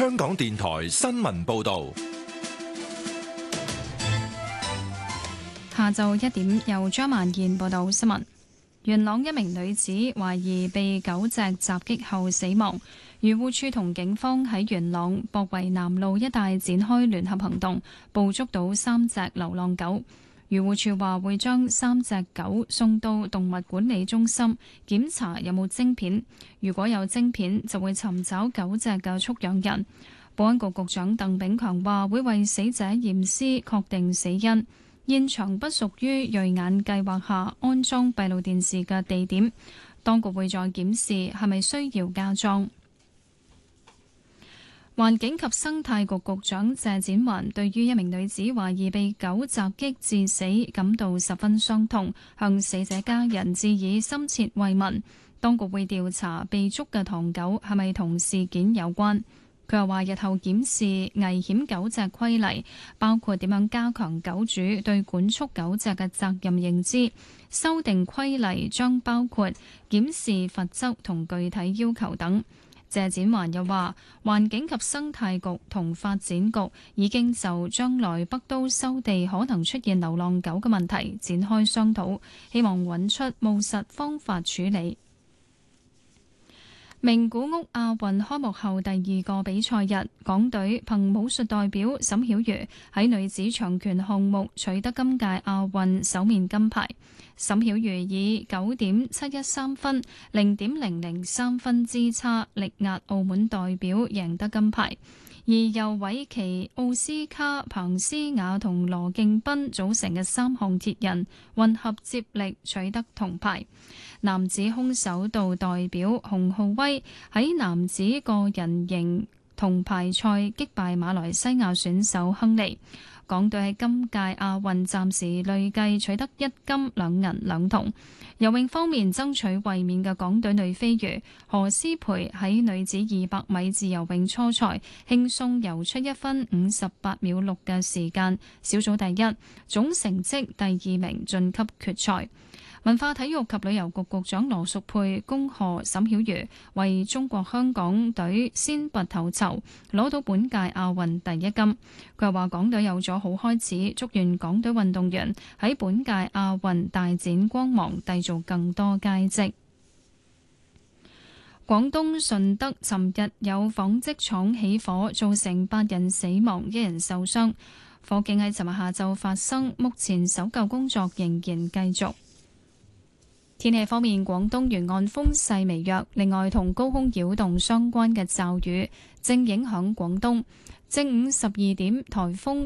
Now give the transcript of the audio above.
香港電台新聞報道。 下晝1點，由張曼燕報道新聞。元朗一名女子懷疑被狗隻襲擊後死亡，漁護署同警方喺元朗博圍南路一帶展開聯合行動，捕捉到3隻流浪狗。漁護署話會將3隻狗送到動物管理中心檢查有冇晶片，如果有晶片就會尋找狗隻嘅畜養人。保安局局長鄧炳強話會為死者驗屍確定死因。現場不屬於瑞眼計劃下安裝閉路電視嘅地點，當局會再檢視係咪需要加裝。環境及生態局局長謝展寰對於一名女子懷疑被狗襲擊致死感到十分傷痛，向死者家人致以深切慰問。當局會調查被捉嘅唐狗係咪同事件有關。佢又話日後檢視危險狗隻規例，包括點樣加強狗主對管束狗隻嘅責任認知，修訂規例將包括檢視罰則同具體要求等。謝展寰又話，環境及生態局同發展局已經就將來北都收地可能出現流浪狗嘅問題展開商討，希望揾出務實方法處理。名古屋亞運開幕後第2個比賽日，港隊憑武術代表沈曉瑜喺女子長拳項目取得今屆亞運首面金牌。沈曉瑜以9.713分、0.003分之差力壓澳門代表贏得金牌。而由韋奇、奧斯卡、彭斯雅同羅敬斌組成嘅3項鐵人混合接力取得銅牌。男子空手道代表洪浩威喺男子個人型銅牌賽擊敗馬來西亞選手亨利。港隊喺今屆亞運暫時累計取得1金2銀2銅。游泳方面，爭取衛冕嘅港隊女飛魚何詩蓓喺女子200米自由泳初賽輕鬆游出1分58秒6嘅時間，小組第一，總成績第2名晉級決賽。文化體育及旅遊局局長羅淑佩恭賀沈曉瑜為中國香港隊先拔頭籌，攞到本屆亞運第1金。佢又話港隊有咗好開始，祝願港隊運動員喺本屆亞運大展光芒，締造更多佳績。廣東順德尋日有紡織廠起火，造成8人死亡，1人受傷。火警喺尋日下晝發生，目前搜救工作仍然繼續。天氣方面，廣東沿岸風勢微弱，另外同高空擾動相關嘅驟雨正影響廣東。正午12點，颱風